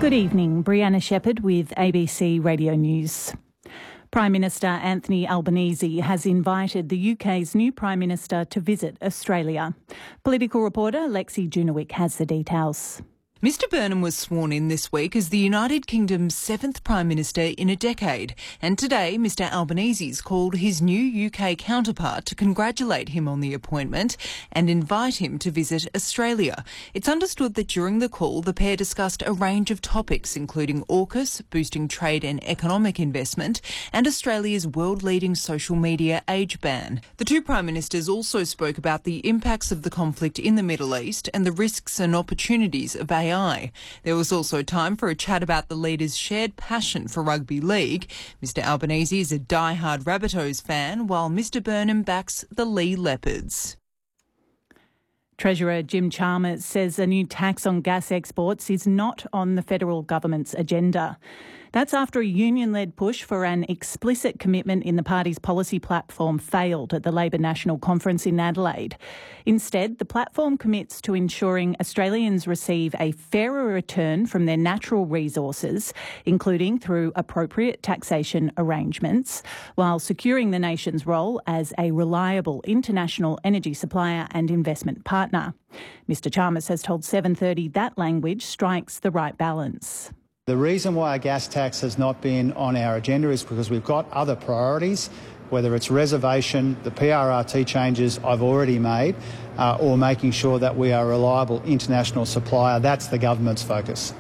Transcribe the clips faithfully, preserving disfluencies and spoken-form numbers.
Good evening, Brianna Shepherd with A B C Radio News. Prime Minister Anthony Albanese has invited the U K's new Prime Minister to visit Australia. Political reporter Lexi Junowick has the details. Mister Burnham was sworn in this week as the United Kingdom's seventh Prime Minister in a decade, and today Mister Albanese's called his new U K counterpart to congratulate him on the appointment and invite him to visit Australia. It's understood that during the call the pair discussed a range of topics including AUKUS, boosting trade and economic investment, and Australia's world-leading social media age ban. The two Prime Ministers also spoke about the impacts of the conflict in the Middle East and the risks and opportunities of A I. There was also time for a chat about the leaders' shared passion for rugby league. Mister Albanese is a die-hard Rabbitohs fan, while Mister Burnham backs the Lee Leopards. Treasurer Jim Chalmers says a new tax on gas exports is not on the federal government's agenda. That's after a union-led push for an explicit commitment in the party's policy platform failed at the Labor National Conference in Adelaide. Instead, the platform commits to ensuring Australians receive a fairer return from their natural resources, including through appropriate taxation arrangements, while securing the nation's role as a reliable international energy supplier and investment partner. Mister Chalmers has told seven thirty that language strikes the right balance. The reason why a gas tax has not been on our agenda is because we've got other priorities, whether it's reservation, the P R R T changes I've already made, uh, or making sure that we are a reliable international supplier. That's the government's focus.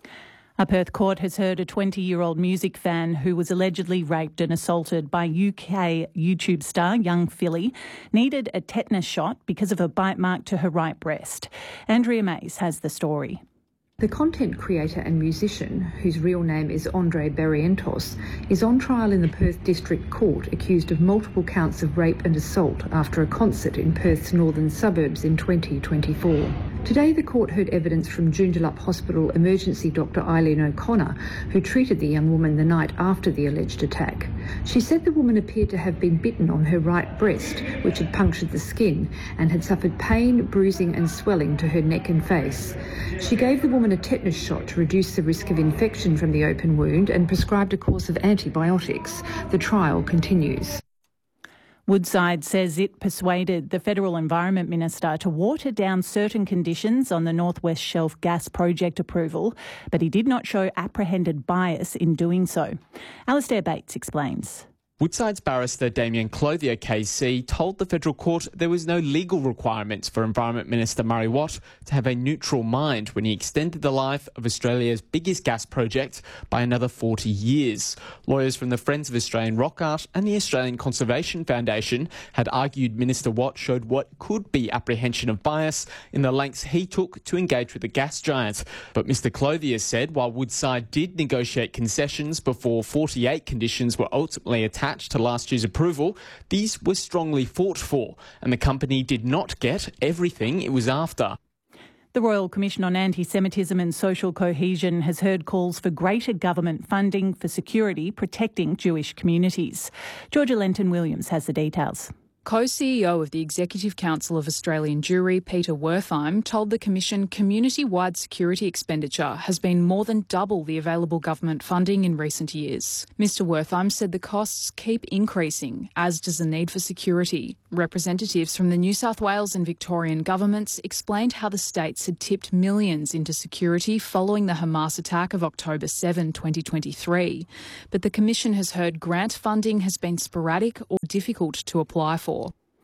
A Perth court has heard a twenty-year-old music fan who was allegedly raped and assaulted by U K YouTube star Young Philly needed a tetanus shot because of a bite mark to her right breast. Andrea Mays has the story. The content creator and musician, whose real name is Andre Barrientos, is on trial in the Perth District Court accused of multiple counts of rape and assault after a concert in Perth's northern suburbs in twenty twenty-four. Today the court heard evidence from Joondalup Hospital emergency doctor Eileen O'Connor, who treated the young woman the night after the alleged attack. She said the woman appeared to have been bitten on her right breast, which had punctured the skin, and had suffered pain, bruising and swelling to her neck and face. She gave the woman a tetanus shot to reduce the risk of infection from the open wound and prescribed a course of antibiotics. The trial continues. Woodside says it persuaded the Federal Environment Minister to water down certain conditions on the North West Shelf gas project approval, but he did not show apprehended bias in doing so. Alastair Bates explains. Woodside's barrister Damien Clothier K C told the federal court there was no legal requirements for Environment Minister Murray Watt to have a neutral mind when he extended the life of Australia's biggest gas project by another forty years. Lawyers from the Friends of Australian Rock Art and the Australian Conservation Foundation had argued Minister Watt showed what could be apprehension of bias in the lengths he took to engage with the gas giant. But Mister Clothier said while Woodside did negotiate concessions before forty-eight conditions were ultimately attached to last year's approval, these were strongly fought for, and the company did not get everything it was after. The Royal Commission on Anti-Semitism and Social Cohesion has heard calls for greater government funding for security protecting Jewish communities. Georgia Lenton-Williams has the details. Co-C E O of the Executive Council of Australian Jewry, Peter Wertheim, told the Commission community-wide security expenditure has been more than double the available government funding in recent years. Mr Wertheim said the costs keep increasing, as does the need for security. Representatives from the New South Wales and Victorian governments explained how the states had tipped millions into security following the Hamas attack of October seventh, twenty twenty-three. But the Commission has heard grant funding has been sporadic or difficult to apply for.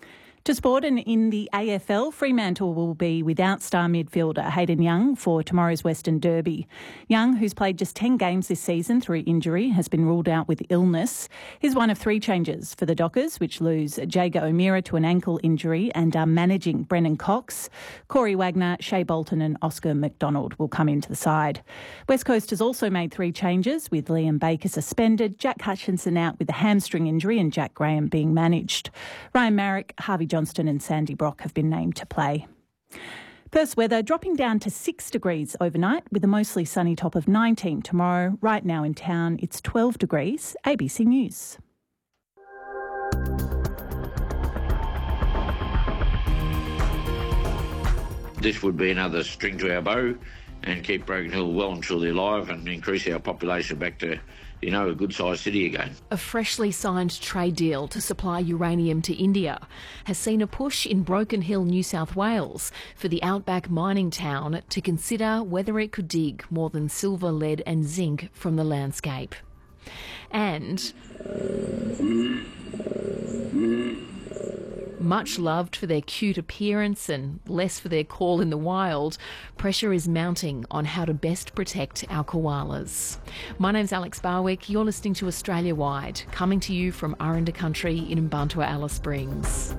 To sport, and in the A F L, Fremantle will be without star midfielder Hayden Young for tomorrow's Western Derby. Young, who's played just ten games this season through injury, has been ruled out with illness. He's one of three changes for the Dockers, which lose Jager O'Meara to an ankle injury and are managing Brennan Cox. Corey Wagner, Shea Bolton and Oscar McDonald will come into the side. West Coast has also made three changes, with Liam Baker suspended, Jack Hutchinson out with a hamstring injury and Jack Graham being managed. Ryan Marrick, Harvey Johnston and Sandy Brock have been named to play. Perth's weather dropping down to six degrees overnight with a mostly sunny top of nineteen tomorrow. Right now in town, it's twelve degrees. A B C News. This would be another string to our bow and keep Broken Hill well and truly alive and increase our population back to, you know, a good-sized city again. A freshly signed trade deal to supply uranium to India has seen a push in Broken Hill, New South Wales, for the outback mining town to consider whether it could dig more than silver, lead and zinc from the landscape. And much loved for their cute appearance and less for their call in the wild, pressure is mounting on how to best protect our koalas. My name's Alex Barwick. You're listening to Australia Wide, coming to you from Aranda Country in Mbantua, Alice Springs.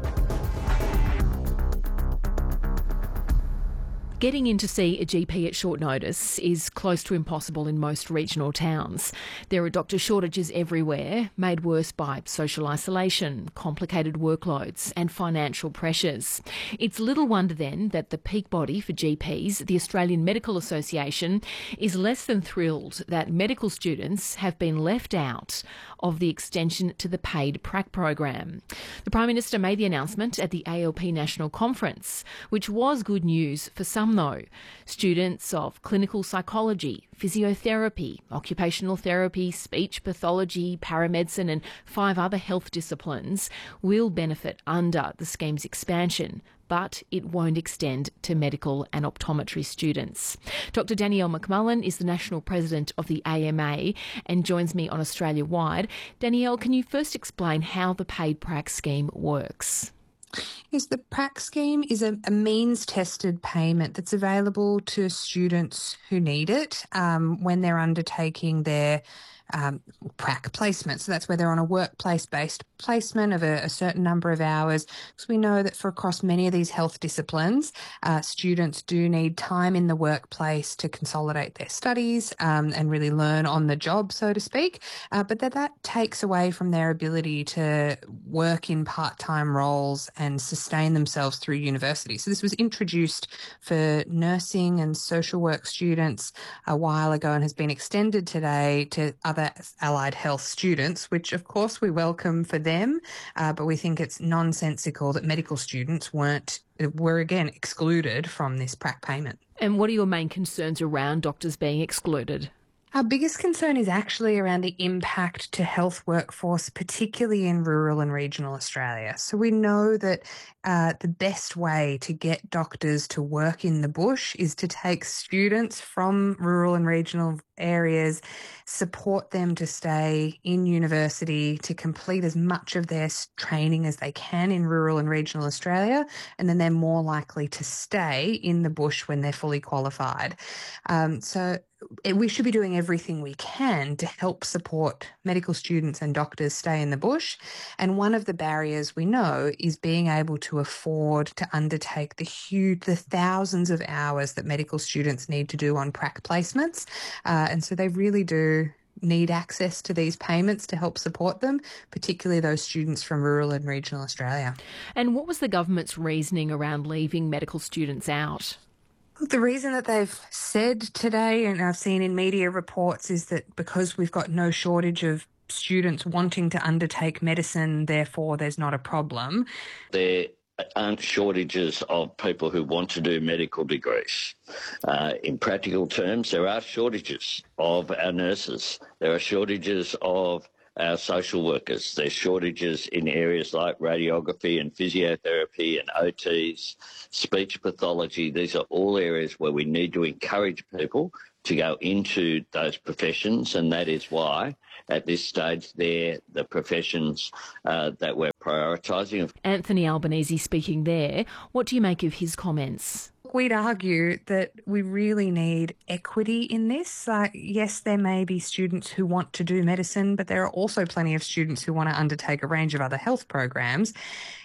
Getting in to see a G P at short notice is close to impossible in most regional towns. There are doctor shortages everywhere, made worse by social isolation, complicated workloads and financial pressures. It's little wonder then that the peak body for G Ps, the Australian Medical Association, is less than thrilled that medical students have been left out of the extension to the paid prac program. The Prime Minister made the announcement at the A L P National Conference, which was good news for some though. Students of clinical psychology, physiotherapy, occupational therapy, speech pathology, paramedicine and five other health disciplines will benefit under the scheme's expansion, but it won't extend to medical and optometry students. Doctor Danielle McMullen is the National President of the A M A and joins me on Australia Wide. Danielle, can you first explain how the paid prac scheme works? Yes, the prac scheme is a, a means-tested payment that's available to students who need it um, when they're undertaking their um, prac placement. So that's where they're on a workplace-based placement of a, a certain number of hours. Because we know that for across many of these health disciplines, uh, students do need time in the workplace to consolidate their studies um, and really learn on the job, so to speak. Uh, but that that takes away from their ability to work in part-time roles and sustain themselves through university. So this was introduced for nursing and social work students a while ago and has been extended today to other allied health students, which of course we welcome for them, uh, but we think it's nonsensical that medical students weren't were again excluded from this prac payment. And what are your main concerns around doctors being excluded? Our biggest concern is actually around the impact to health workforce, particularly in rural and regional Australia. So we know that uh, the best way to get doctors to work in the bush is to take students from rural and regional areas, support them to stay in university, to complete as much of their training as they can in rural and regional Australia, and then they're more likely to stay in the bush when they're fully qualified. Um, so we should be doing everything we can to help support medical students and doctors stay in the bush. And one of the barriers we know is being able to afford to undertake the huge, the thousands of hours that medical students need to do on prac placements. Uh, and so they really do need access to these payments to help support them, particularly those students from rural and regional Australia. And what was the government's reasoning around leaving medical students out? The reason that they've said today, and I've seen in media reports, is that because we've got no shortage of students wanting to undertake medicine, therefore there's not a problem. There aren't shortages of people who want to do medical degrees. Uh, in practical terms, there are shortages of our nurses. There are shortages of our social workers. There's shortages in areas like radiography and physiotherapy and O Ts, speech pathology. These are all areas where we need to encourage people to go into those professions, and that is why at this stage they're the professions uh, that we're prioritising. Anthony Albanese speaking there. What do you make of his comments? We'd argue that we really need equity in this. Uh, yes, there may be students who want to do medicine, but there are also plenty of students who want to undertake a range of other health programs.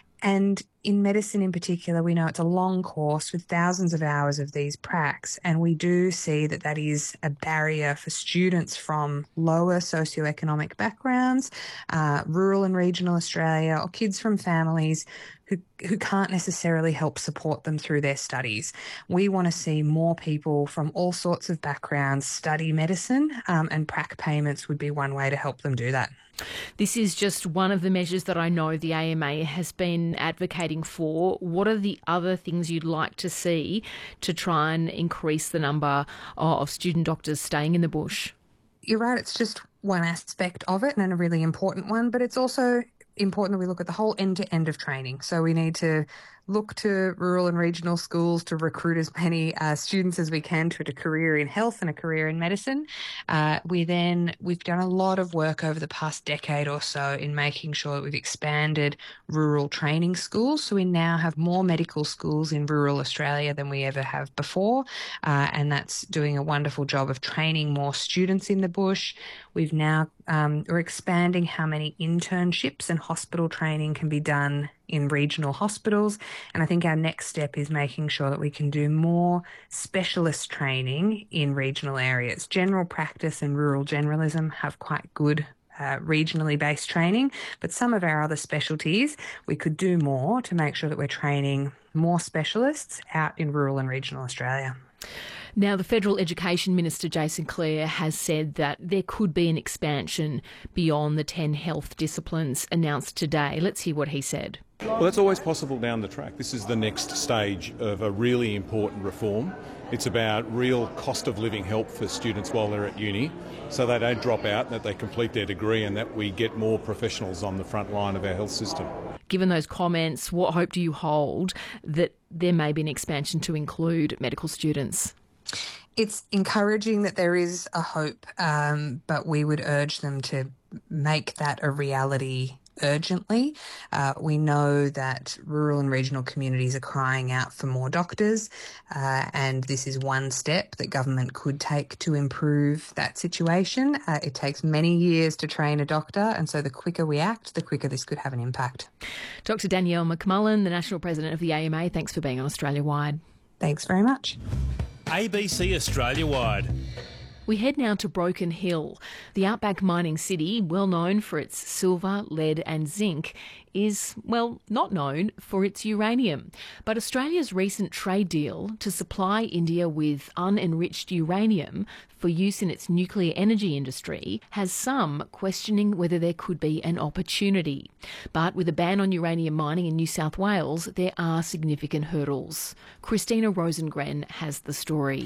And in medicine in particular, we know it's a long course with thousands of hours of these pracs, and we do see that that is a barrier for students from lower socioeconomic backgrounds, uh, rural and regional Australia, or kids from families who who can't necessarily help support them through their studies. We want to see more people from all sorts of backgrounds study medicine, um, and prac payments would be one way to help them do that. This is just one of the measures that I know the A M A has been advocating advocating for. What are the other things you'd like to see to try and increase the number of student doctors staying in the bush? You're right, it's just one aspect of it and a really important one, but it's also important that we look at the whole end-to-end of training. So we need to look to rural and regional schools to recruit as many uh, students as we can to a career in health and a career in medicine. Uh, we then, we've done a lot of work over the past decade or so in making sure that we've expanded rural training schools. So we now have more medical schools in rural Australia than we ever have before. Uh, and that's doing a wonderful job of training more students in the bush. We've now, um, we're expanding how many internships and hospital training can be done in regional hospitals. And I think our next step is making sure that we can do more specialist training in regional areas. General practice and rural generalism have quite good uh, regionally based training, but some of our other specialties, we could do more to make sure that we're training more specialists out in rural and regional Australia. Now, the Federal Education Minister, Jason Clare, has said that there could be an expansion beyond the ten health disciplines announced today. Let's hear what he said. Well, that's always possible down the track. This is the next stage of a really important reform. It's about real cost of living help for students while they're at uni, so they don't drop out, that they complete their degree and that we get more professionals on the front line of our health system. Given those comments, what hope do you hold that there may be an expansion to include medical students? It's encouraging that there is a hope, um, but we would urge them to make that a reality urgently. Uh, we know that rural and regional communities are crying out for more doctors, uh, and this is one step that government could take to improve that situation. Uh, it takes many years to train a doctor, and so the quicker we act, the quicker this could have an impact. Doctor Danielle McMullen, the National President of the A M A, thanks for being on Australia Wide. Thanks very much. A B C Australia Wide. We head now to Broken Hill. The outback mining city, well known for its silver, lead and zinc, is, well, not known for its uranium. But Australia's recent trade deal to supply India with unenriched uranium for use in its nuclear energy industry has some questioning whether there could be an opportunity. But with a ban on uranium mining in New South Wales, there are significant hurdles. Christina Rosengren has the story.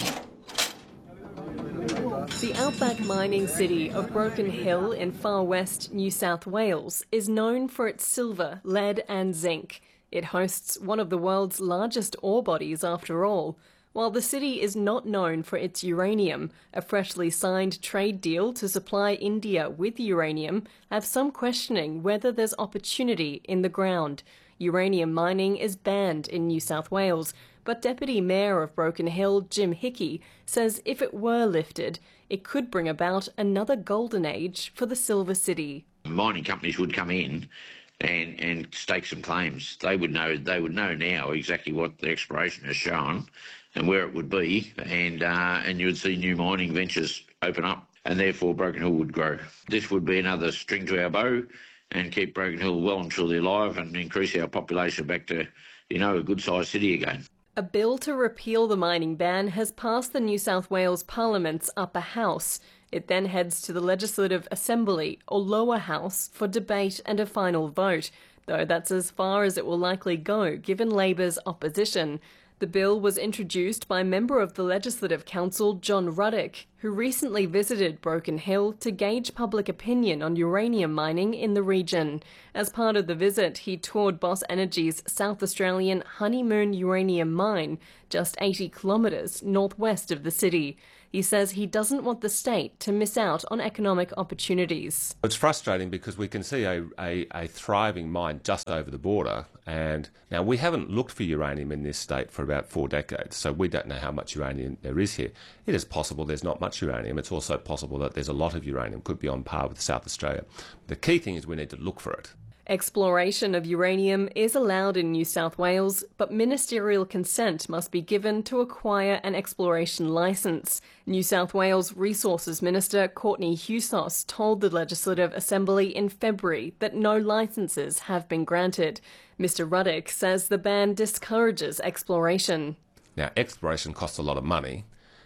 The outback mining city of Broken Hill in far west New South Wales is known for its silver, lead and zinc. It hosts one of the world's largest ore bodies after all. While the city is not known for its uranium, a freshly signed trade deal to supply India with uranium have some questioning whether there's opportunity in the ground. Uranium mining is banned in New South Wales, but Deputy Mayor of Broken Hill, Jim Hickey, says if it were lifted, it could bring about another golden age for the Silver City. Mining companies would come in and, and stake some claims. They would know they would know now exactly what the exploration has shown and where it would be, and uh, and you would see new mining ventures open up, and therefore Broken Hill would grow. This would be another string to our bow and keep Broken Hill well and truly alive and increase our population back to, you know, a good-sized city again. A bill to repeal the mining ban has passed the New South Wales Parliament's upper house. It then heads to the Legislative Assembly, or lower house, for debate and a final vote, though that's as far as it will likely go given Labor's opposition. The bill was introduced by member of the Legislative Council John Ruddock, who recently visited Broken Hill to gauge public opinion on uranium mining in the region. As part of the visit, he toured Boss Energy's South Australian Honeymoon uranium mine, just eighty kilometres northwest of the city. He says he doesn't want the state to miss out on economic opportunities. It's frustrating because we can see a, a, a thriving mine just over the border, and now we haven't looked for uranium in this state for about four decades, so we don't know how much uranium there is here. It is possible there's not much uranium. It's also possible that there's a lot of uranium, could be on par with South Australia. The key thing is we need to look for it. Exploration of uranium is allowed in New South Wales, but ministerial consent must be given to acquire an exploration licence. New South Wales Resources Minister Courtney Hewsos told the Legislative Assembly in February that no licences have been granted. Mister Ruddock says the ban discourages exploration. Now, exploration costs a lot of money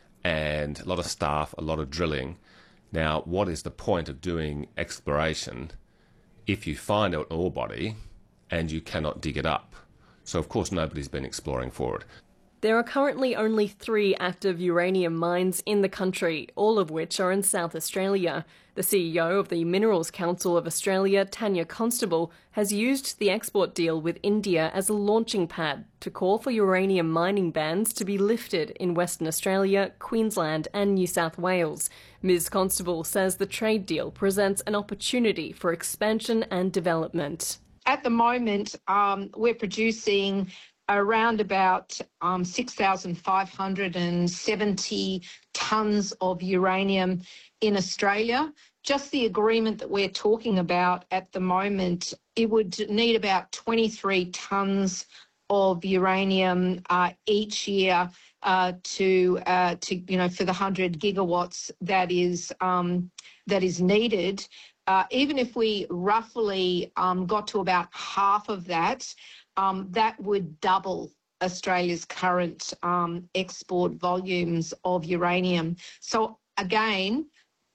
and a lot of staff, a lot of drilling. Now, what is the point of doing exploration if you find an ore body and you cannot dig it up? So, of course, nobody's been exploring for it. There are currently only three active uranium mines in the country, all of which are in South Australia. The C E O of the Minerals Council of Australia, Tanya Constable, has used the export deal with India as a launching pad to call for uranium mining bans to be lifted in Western Australia, Queensland and New South Wales. Miz Constable says the trade deal presents an opportunity for expansion and development. At the moment, um, we're producing around about um, six thousand five hundred seventy tonnes of uranium in Australia. Just the agreement that we're talking about at the moment, it would need about twenty-three tonnes of uranium uh, each year uh, to, uh, to, you know, for the one hundred gigawatts that is, um, that is needed. Uh, even if we roughly um, got to about half of that, Um, that would double Australia's current um, export volumes of uranium. So again,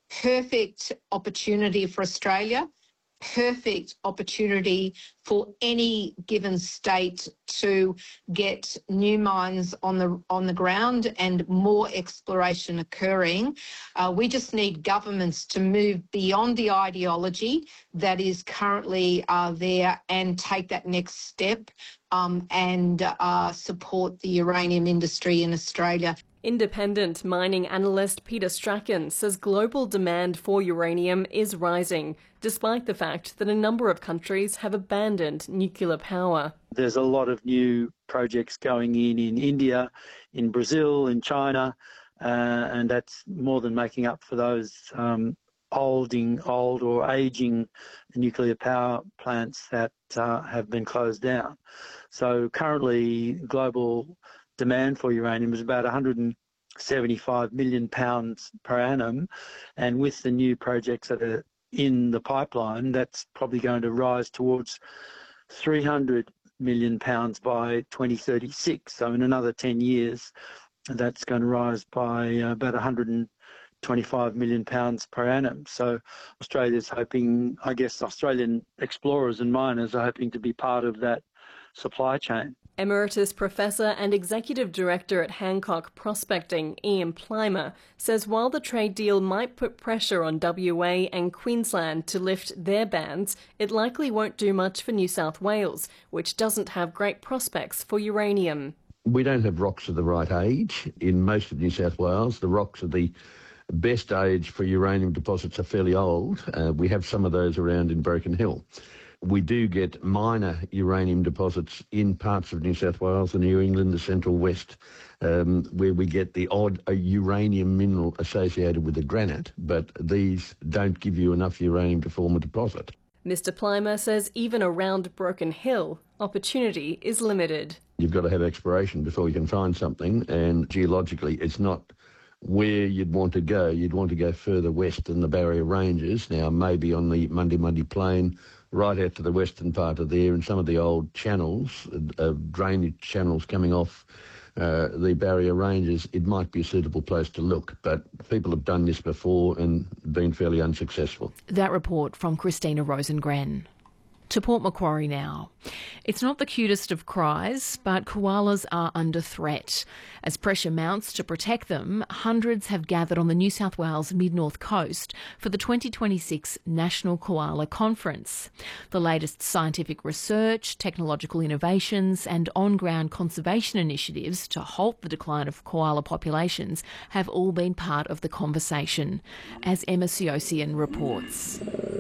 perfect opportunity for Australia, perfect opportunity for any given state to get new mines on the on the ground and more exploration occurring. Uh, we just need governments to move beyond the ideology that is currently uh, there and take that next step um, and uh, support the uranium industry in Australia. Independent mining analyst Peter Strachan says global demand for uranium is rising, despite the fact that a number of countries have abandoned nuclear power. There's a lot of new projects going in in India, in Brazil, in China, uh, and that's more than making up for those um, olding, old or ageing nuclear power plants that uh, have been closed down. So currently global demand for uranium is about one hundred seventy-five million pounds per annum, and with the new projects that are in the pipeline, that's probably going to rise towards three hundred million pounds by twenty thirty-six. So in another ten years, that's going to rise by uh, about one hundred twenty-five million pounds per annum. So Australia's hoping, I guess Australian explorers and miners are hoping to be part of that supply chain. Emeritus Professor and Executive Director at Hancock Prospecting, Ian Plimer, says while the trade deal might put pressure on W A and Queensland to lift their bans, it likely won't do much for New South Wales, which doesn't have great prospects for uranium. We don't have rocks of the right age in most of New South Wales. The rocks of the best age for uranium deposits are fairly old. Uh, we have some of those around in Broken Hill. We do get minor uranium deposits in parts of New South Wales, the New England, the Central West, um, where we get the odd a uranium mineral associated with the granite, but these don't give you enough uranium to form a deposit. Mister Plimer says even around Broken Hill, opportunity is limited. You've got to have exploration before you can find something, and geologically it's not where you'd want to go. You'd want to go further west than the Barrier Ranges, now maybe on the Mundi Mundi Plain, right out to the western part of there, and some of the old channels, uh, drainage channels coming off uh, the Barrier Ranges, it might be a suitable place to look. But people have done this before and been fairly unsuccessful. That report from Christina Rosengren. To Port Macquarie now. It's not the cutest of cries, but koalas are under threat. As pressure mounts to protect them, hundreds have gathered on the New South Wales mid-north coast for the twenty twenty-six National Koala Conference. The latest scientific research, technological innovations and on-ground conservation initiatives to halt the decline of koala populations have all been part of the conversation, as Emma Siosian reports.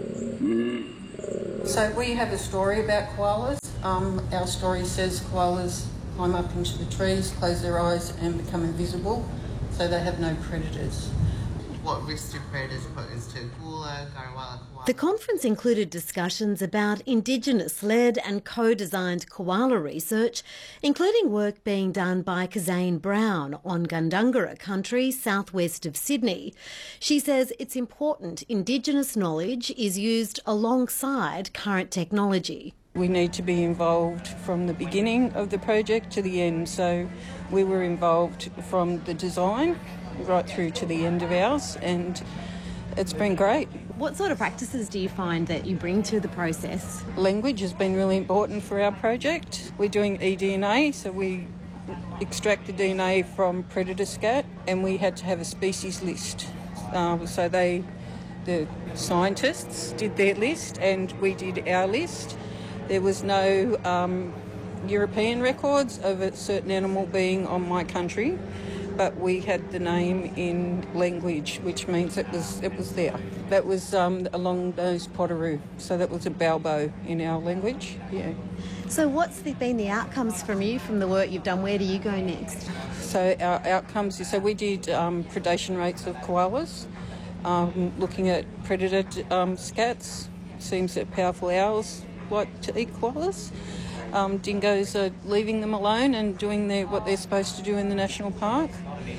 So we have a story about koalas. Um, our story says koalas climb up into the trees, close their eyes and become invisible, so they have no predators. What risks do predators pose to Gula, Garrawala, koala? The conference included discussions about Indigenous-led and co-designed koala research, including work being done by Kazane Brown on Gundungurra country southwest of Sydney. She says it's important Indigenous knowledge is used alongside current technology. We need to be involved from the beginning of the project to the end, so we were involved from the design right through to the end of ours, and it's been great. What sort of practices do you find that you bring to the process? Language has been really important for our project. We're doing eDNA, so we extract the D N A from predator scat, and we had to have a species list. Um, so they, the scientists did their list and we did our list. There was no um, European records of a certain animal being on my country, but we had the name in language, which means it was it was there. That was um, a long-nosed potteroo, so that was a balbo in our language. Yeah. So what's the, been the outcomes from you, from the work you've done? Where do you go next? So our outcomes, so we did um, predation rates of koalas, um, looking at predator um, scats. Seems that powerful owls like to eat koalas. Um, dingoes are leaving them alone and doing their, what they're supposed to do in the national park.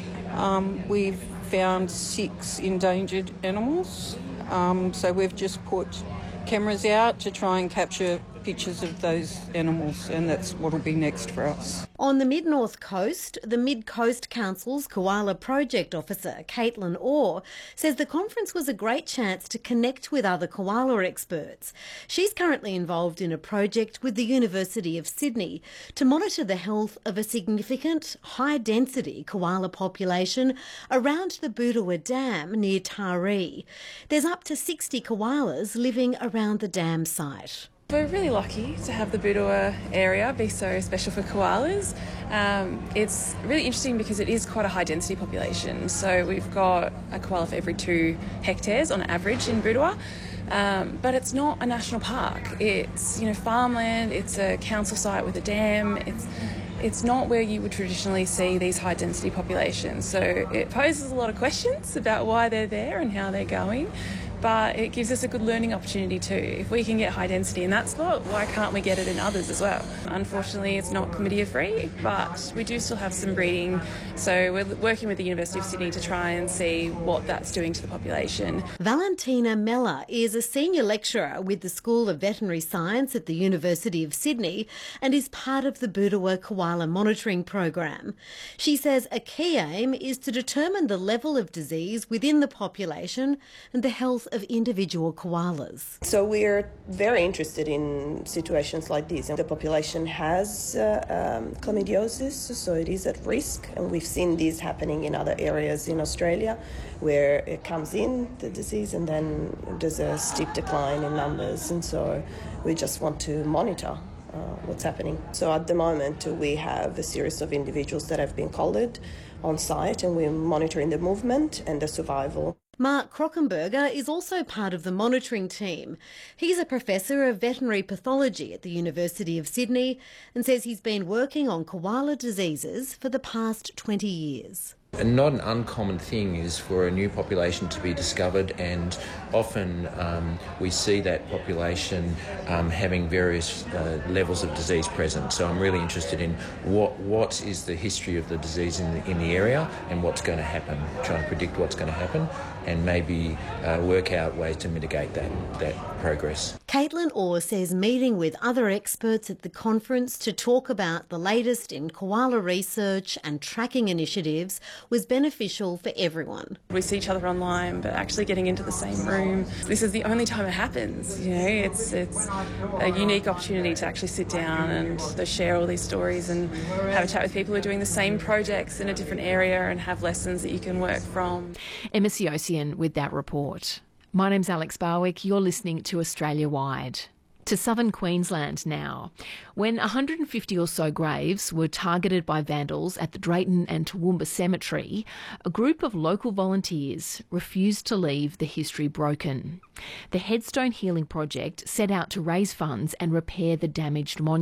Um, we've found six endangered animals, um, so we've just put cameras out to try and capture pictures of those animals, and that's what will be next for us. On the Mid-North Coast, the Mid-Coast Council's Koala Project Officer, Caitlin Orr, says the conference was a great chance to connect with other koala experts. She's currently involved in a project with the University of Sydney to monitor the health of a significant, high-density koala population around the Boodawah Dam near Taree. There's up to sixty koalas living around the dam site. We're really lucky to have the Boodawah area be so special for koalas. Um, it's really interesting because it is quite a high density population. So we've got a koala for every two hectares on average in Boodawah. Um, but it's not a national park. It's, you know, farmland, it's a council site with a dam. It's It's not where you would traditionally see these high density populations. So it poses a lot of questions about why they're there and how they're going. But it gives us a good learning opportunity too. If we can get high density in that spot, why can't we get it in others as well? Unfortunately, it's not chlamydia free, but we do still have some breeding. So we're working with the University of Sydney to try and see what that's doing to the population. Valentina Meller is a senior lecturer with the School of Veterinary Science at the University of Sydney and is part of the Boodawah Koala Monitoring Program. She says a key aim is to determine the level of disease within the population and the health of individual koalas. So we're very interested in situations like this. The population has uh, um, chlamydiosis, so it is at risk, and we've seen this happening in other areas in Australia where it comes in, the disease, and then there's a steep decline in numbers, and so we just want to monitor uh, what's happening. So at the moment we have a series of individuals that have been collared on site, and we're monitoring the movement and the survival. Mark Krockenberger is also part of the monitoring team. He's a professor of veterinary pathology at the University of Sydney and says he's been working on koala diseases for the past twenty years. And not an uncommon thing is for a new population to be discovered, and often um, we see that population um, having various uh, levels of disease present. So I'm really interested in what what is the history of the disease in the, in the area and what's going to happen, trying to predict what's going to happen and maybe uh, work out ways to mitigate that, that progress. Caitlin Orr says meeting with other experts at the conference to talk about the latest in koala research and tracking initiatives was beneficial for everyone. We see each other online, but actually getting into the same room, this is the only time it happens. You know, it's it's a unique opportunity to actually sit down and to share all these stories and have a chat with people who are doing the same projects in a different area and have lessons that you can work from. Emma Siosian with that report. My name's Alex Barwick. You're listening to Australia Wide. To southern Queensland now. When one hundred fifty or so graves were targeted by vandals at the Drayton and Toowoomba Cemetery, a group of local volunteers refused to leave the history broken. The Headstone Healing Project set out to raise funds and repair the damaged monument.